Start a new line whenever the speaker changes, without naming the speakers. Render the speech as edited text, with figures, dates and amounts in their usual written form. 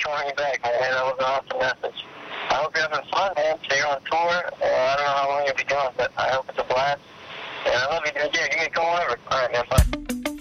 calling you back, man. That was an awesome message. I hope you're having fun, man. So you're on tour. I don't know how long you'll be doing, but I hope it's a blast. And I love you, dude. Yeah, give me a call whenever.